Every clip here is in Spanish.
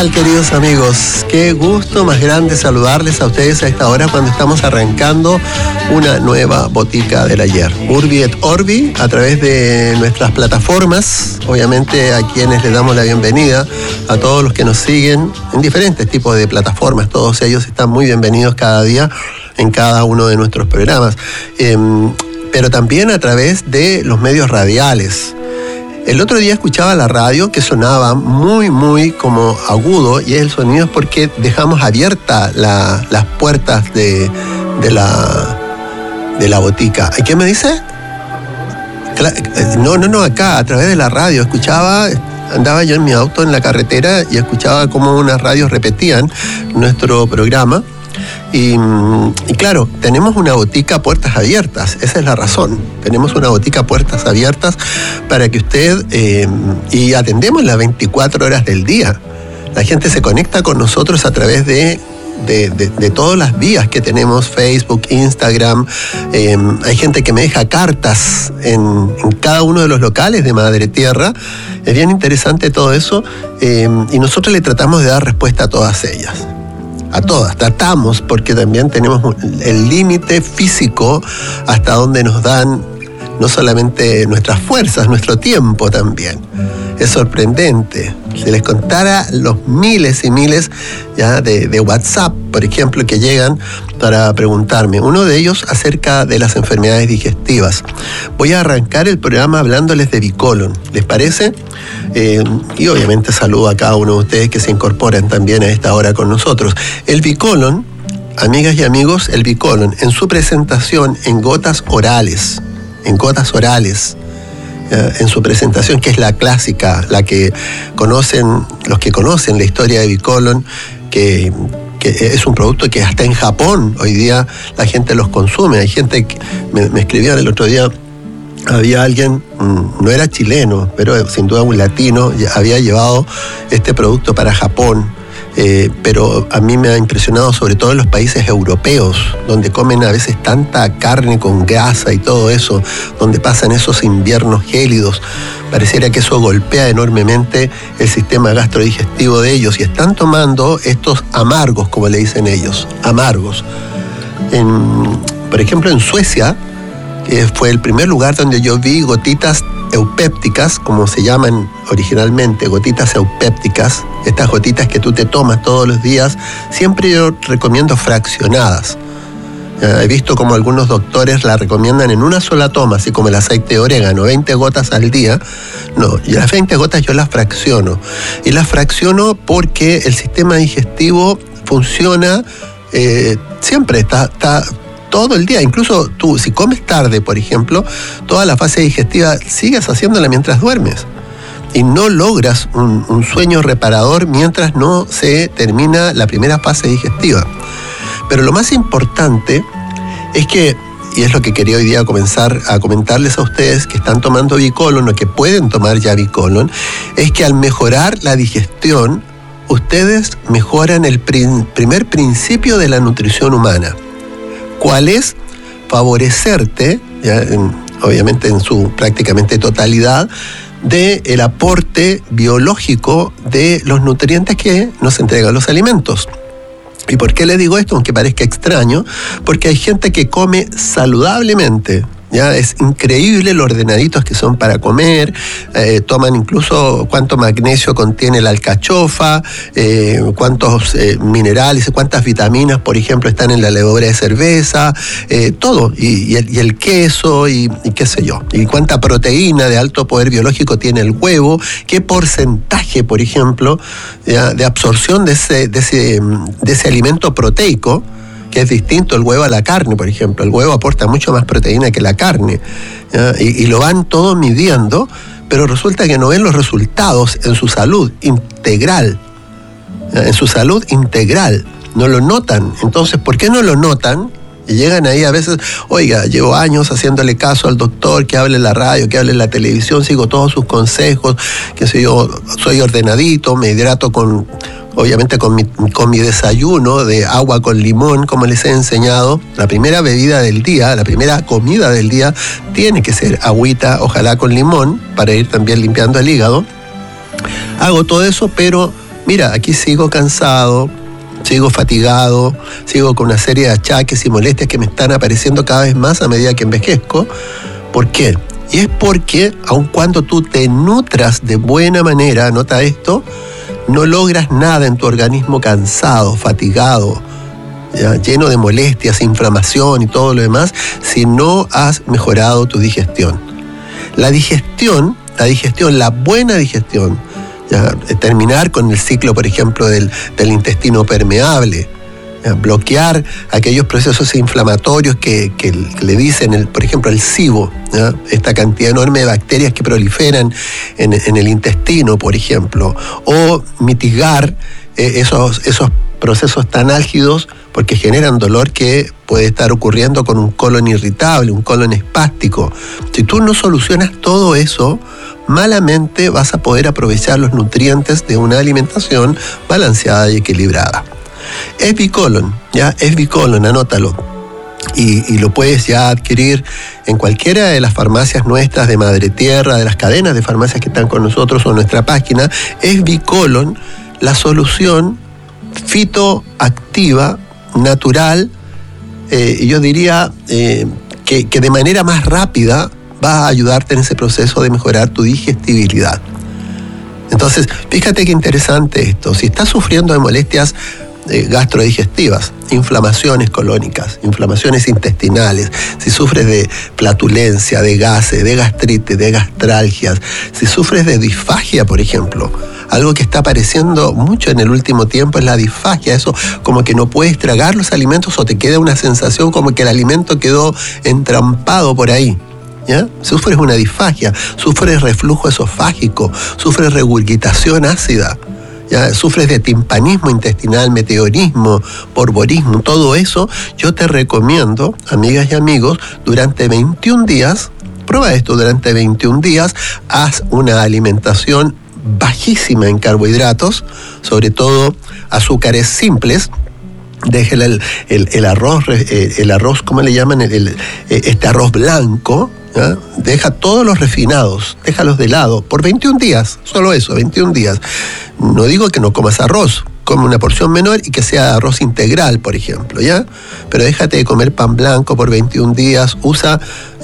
tal, queridos amigos? Qué gusto más grande saludarles a ustedes a esta hora cuando estamos arrancando una nueva botica del ayer. Urbi et Orbi, a través de nuestras plataformas, obviamente a quienes les damos la bienvenida, a todos los que nos siguen en diferentes tipos de plataformas, todos ellos están muy bienvenidos cada día en cada uno de nuestros programas, pero también a través de los medios radiales. El otro día escuchaba la radio que sonaba muy como agudo, y el sonido es porque dejamos abiertas las puertas de la botica. ¿Y qué me dice? No, acá a través de la radio escuchaba. Andaba yo en mi auto en la carretera y escuchaba cómo unas radios repetían nuestro programa. Y claro, tenemos una botica puertas abiertas, esa es la razón. Tenemos una botica puertas abiertas para que usted, y atendemos las 24 horas del día. La gente se conecta con nosotros a través de todas las vías que tenemos, Facebook, Instagram. Hay gente que me deja cartas en cada uno de los locales de Madre Tierra. Es bien interesante todo eso, y nosotros le tratamos de dar respuesta a todas ellas. A todas, tratamos, porque también tenemos el límite físico hasta donde nos dan no solamente nuestras fuerzas, nuestro tiempo también. Es sorprendente. Si les contara los miles y miles ya de WhatsApp, por ejemplo, que llegan para preguntarme. Uno de ellos acerca de las enfermedades digestivas. Voy a arrancar el programa hablándoles de Bicolon. ¿Les parece? Y obviamente saludo a cada uno de ustedes que se incorporan también a esta hora con nosotros. El Bicolon, amigas y amigos, el Bicolon, en su presentación en gotas orales, en su presentación, que es la clásica, la que conocen, los que conocen la historia de Bicolon, que es un producto que hasta en Japón hoy día la gente los consume. Hay gente que me escribían el otro día, había alguien, no era chileno, pero sin duda un latino, había llevado este producto para Japón. Pero a mí me ha impresionado sobre todo en los países europeos, donde comen a veces tanta carne con grasa y todo eso, donde pasan esos inviernos gélidos. Pareciera que eso golpea enormemente el sistema gastrodigestivo de ellos, y están tomando estos amargos, como le dicen ellos, amargos. Por ejemplo, en Suecia, que fue el primer lugar donde yo vi gotitas eupépticas, como se llaman originalmente, gotitas eupépticas, estas gotitas que tú te tomas todos los días. Siempre yo recomiendo fraccionadas. He visto como algunos doctores la recomiendan en una sola toma, así como el aceite de orégano, 20 gotas al día. No, y las 20 gotas yo las fracciono. Y las fracciono porque el sistema digestivo funciona siempre, está todo el día. Incluso tú, si comes tarde, por ejemplo, toda la fase digestiva sigues haciéndola mientras duermes. Y no logras un sueño reparador mientras no se termina la primera fase digestiva. Pero lo más importante es que, y es lo que quería hoy día comenzar a comentarles a ustedes que están tomando Bicolon o que pueden tomar ya Bicolon, es que al mejorar la digestión, ustedes mejoran el primer principio de la nutrición humana. ¿Cuál es? Favorecerte, obviamente en su prácticamente totalidad, del aporte biológico de los nutrientes que nos entregan los alimentos. ¿Y por qué le digo esto? Aunque parezca extraño, porque hay gente que come saludablemente. Ya es increíble lo ordenaditos que son para comer, toman incluso cuánto magnesio contiene la alcachofa, cuántos minerales, cuántas vitaminas, por ejemplo, están en la levadura de cerveza, todo, y el queso, y qué sé yo, y cuánta proteína de alto poder biológico tiene el huevo, qué porcentaje, por ejemplo, de absorción de ese alimento proteico, que es distinto el huevo a la carne, por ejemplo. El huevo aporta mucho más proteína que la carne, y lo van todo midiendo, pero resulta que no ven los resultados en su salud integral. No lo notan. Entonces, ¿por qué no lo notan? Y llegan ahí a veces, oiga, llevo años haciéndole caso al doctor, que hable en la radio, que hable en la televisión, sigo todos sus consejos, que yo soy ordenadito, me hidrato obviamente con mi desayuno de agua con limón, como les he enseñado. La primera bebida del día, la primera comida del día, tiene que ser agüita, ojalá con limón, para ir también limpiando el hígado. Hago todo eso, pero mira, aquí sigo cansado, sigo fatigado, sigo con una serie de achaques y molestias que me están apareciendo cada vez más a medida que envejezco. ¿Por qué? Y es porque, aun cuando tú te nutras de buena manera, nota esto, no logras nada en tu organismo cansado, fatigado, ¿ya? Lleno de molestias, inflamación y todo lo demás, si no has mejorado tu digestión. La buena digestión, ¿ya? Terminar con el ciclo, por ejemplo, del intestino permeable, ¿ya? Bloquear aquellos procesos inflamatorios que le dicen, por ejemplo, el SIBO, ¿ya? Esta cantidad enorme de bacterias que proliferan en el intestino, por ejemplo, o mitigar esos procesos tan álgidos porque generan dolor que puede estar ocurriendo con un colon irritable, un colon espástico. Si tú no solucionas todo eso, malamente vas a poder aprovechar los nutrientes de una alimentación balanceada y equilibrada. Es Bicolon, ¿ya? Es Bicolon, anótalo. Y lo puedes ya adquirir en cualquiera de las farmacias nuestras de Madre Tierra, de las cadenas de farmacias que están con nosotros o en nuestra página. Es Bicolon, la solución fitoactiva, natural, yo diría que de manera más rápida va a ayudarte en ese proceso de mejorar tu digestibilidad. Entonces, fíjate qué interesante esto. Si estás sufriendo de molestias gastrodigestivas, inflamaciones colónicas, inflamaciones intestinales, si sufres de flatulencia, de gases, de gastritis, de gastralgias, si sufres de disfagia, por ejemplo, algo que está apareciendo mucho en el último tiempo es la disfagia, eso como que no puedes tragar los alimentos o te queda una sensación como que el alimento quedó entrampado por ahí. ¿Ya? Sufres una disfagia, sufres reflujo esofágico, sufres regurgitación ácida, ¿ya? Sufres de timpanismo intestinal, meteorismo, porborismo, todo eso. Yo te recomiendo, amigas y amigos, durante 21 días, prueba esto, durante 21 días, haz una alimentación bajísima en carbohidratos, sobre todo azúcares simples. Déjela el arroz, ¿cómo le llaman? Este arroz blanco, ¿ya? Deja todos los refinados, déjalos de lado por 21 días, solo eso, 21 días. No digo que no comas arroz, come una porción menor y que sea arroz integral, por ejemplo, ¿ya? Pero déjate de comer pan blanco por 21 días, usa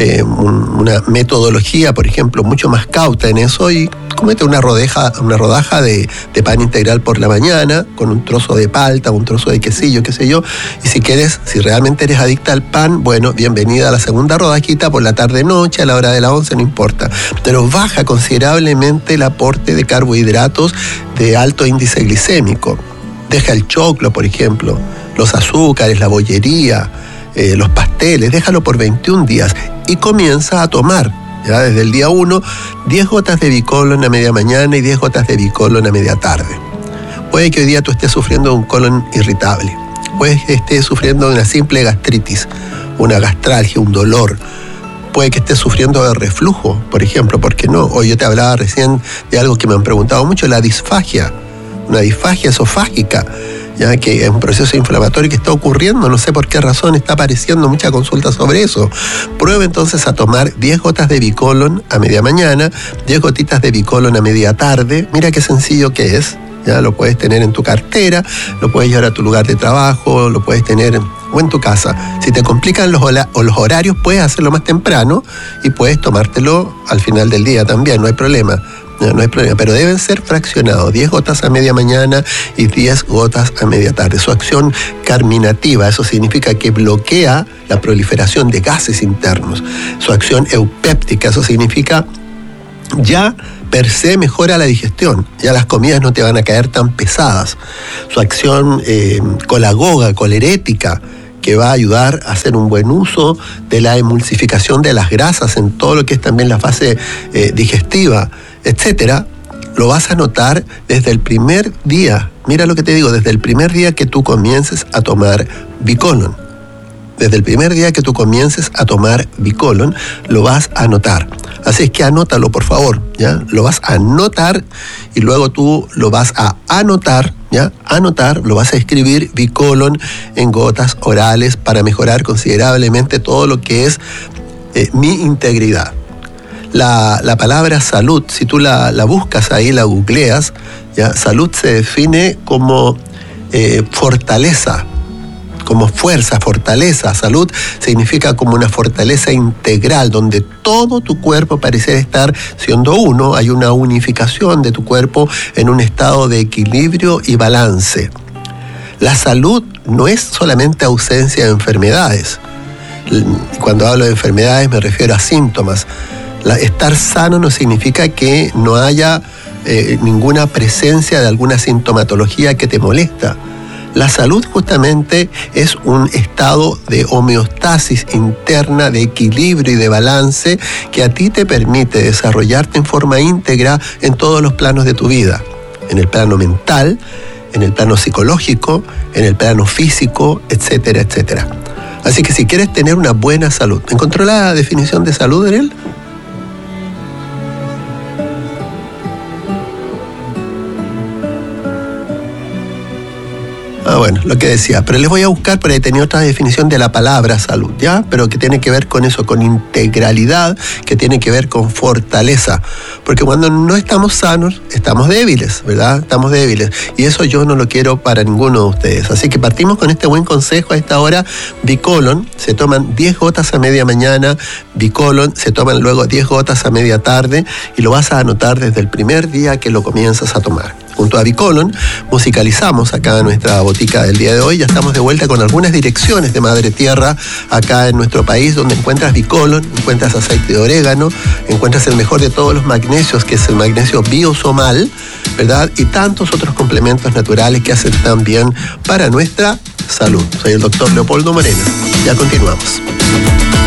una metodología, por ejemplo, mucho más cauta en eso y cómete una rodaja de pan integral por la mañana, con un trozo de palta, un trozo de quesillo, qué sé yo, y si realmente eres adicta al pan, bueno, bienvenida a la segunda rodajita por la tarde-noche, a la hora de la 11, no importa, pero baja considerablemente el aporte de carbohidratos de alto índice glicémico. Deja el choclo, por ejemplo, los azúcares, la bollería, los pasteles, déjalo por 21 días y comienza a tomar, ya desde el día 1, 10 gotas de Bicolon a media mañana y 10 gotas de Bicolon a media tarde. Puede que hoy día tú estés sufriendo de un colon irritable, puede que estés sufriendo de una simple gastritis, una gastralgia, un dolor. Puede que estés sufriendo de reflujo, por ejemplo, ¿por qué no? Hoy yo te hablaba recién de algo que me han preguntado mucho, la disfagia, una disfagia esofágica, ya que es un proceso inflamatorio que está ocurriendo, no sé por qué razón está apareciendo mucha consulta sobre eso. Prueba entonces a tomar 10 gotas de Bicolon a media mañana, 10 gotitas de Bicolon a media tarde, mira qué sencillo que es. Ya lo puedes tener en tu cartera, lo puedes llevar a tu lugar de trabajo, lo puedes tener o en tu casa. Si te complican los horarios, puedes hacerlo más temprano y puedes tomártelo al final del día también, no hay problema. No hay problema, pero deben ser fraccionados, 10 gotas a media mañana y 10 gotas a media tarde. Su acción carminativa, eso significa que bloquea la proliferación de gases internos. Su acción eupéptica, eso significa ya per se mejora la digestión, ya las comidas no te van a caer tan pesadas. Su acción colagoga, colerética, que va a ayudar a hacer un buen uso de la emulsificación de las grasas en todo lo que es también la fase digestiva, etcétera, lo vas a notar desde el primer día. Mira lo que te digo, desde el primer día que tú comiences a tomar Bicolon. Desde el primer día que tú comiences a tomar Bicolon, lo vas a notar. Así es que anótalo, por favor, ¿ya? Lo vas a anotar y luego tú lo vas a anotar, ¿ya? Anotar, lo vas a escribir Bicolon en gotas orales para mejorar considerablemente todo lo que es mi integridad. La palabra salud, si tú la buscas ahí, la googleas, ¿ya? Salud se define como fortaleza, como fuerza, fortaleza. Salud significa como una fortaleza integral, donde todo tu cuerpo pareciera estar siendo uno, hay una unificación de tu cuerpo en un estado de equilibrio y balance. La salud no es solamente ausencia de enfermedades. Cuando hablo de enfermedades me refiero a síntomas. Estar sano no significa que no haya ninguna presencia de alguna sintomatología que te molesta. La salud justamente es un estado de homeostasis interna, de equilibrio y de balance que a ti te permite desarrollarte en forma íntegra en todos los planos de tu vida. En el plano mental, en el plano psicológico, en el plano físico, etcétera, etcétera. Así que si quieres tener una buena salud, ¿encontró la definición de salud en él? Bueno, lo que decía, pero les voy a buscar, por ahí tenía otra definición de la palabra salud, ¿ya? Pero que tiene que ver con eso, con integralidad, que tiene que ver con fortaleza. Porque cuando no estamos sanos, estamos débiles, ¿verdad? Estamos débiles. Y eso yo no lo quiero para ninguno de ustedes. Así que partimos con este buen consejo a esta hora. Bicolon, se toman 10 gotas a media mañana. Bicolon, se toman luego 10 gotas a media tarde. Y lo vas a anotar desde el primer día que lo comienzas a tomar. Junto a Bicolon, musicalizamos acá nuestra botica del día de hoy. Ya estamos de vuelta con algunas direcciones de Madre Tierra acá en nuestro país, donde encuentras Bicolon, encuentras aceite de orégano, encuentras el mejor de todos los magnesios, que es el magnesio biosomal, ¿verdad? Y tantos otros complementos naturales que hacen tan bien para nuestra salud. Soy el doctor Leopoldo Morena. Ya continuamos.